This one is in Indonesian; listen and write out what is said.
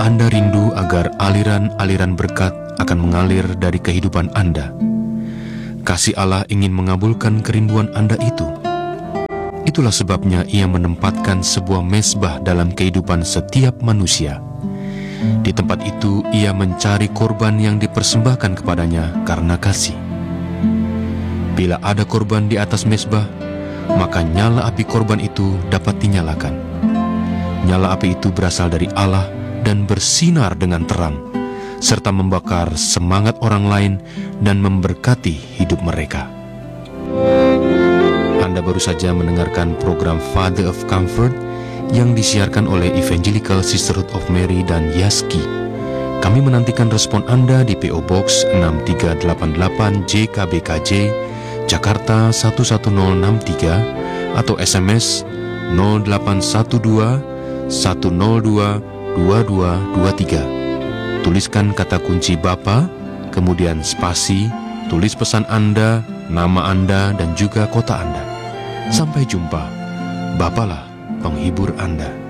Anda rindu agar aliran-aliran berkat akan mengalir dari kehidupan Anda? Kasih Allah ingin mengabulkan kerinduan Anda itu. Itulah sebabnya Ia menempatkan sebuah mezbah dalam kehidupan setiap manusia. Di tempat itu Ia mencari korban yang dipersembahkan kepadanya karena kasih. Bila ada korban di atas mezbah, maka nyala api korban itu dapat dinyalakan. Nyala api itu berasal dari Allah dan bersinar dengan terang, serta membakar semangat orang lain dan memberkati hidup mereka. Anda baru saja mendengarkan program Father of Comfort yang disiarkan oleh Evangelical Sisterhood of Mary dan Yaski. Kami menantikan respon Anda di PO Box 6388 JKBKJ, Jakarta 11063 atau SMS 0812 102 2223. Tuliskan kata kunci Bapa, kemudian spasi, tulis pesan Anda, nama Anda, dan juga kota Anda. Sampai jumpa. Bapalah penghibur Anda.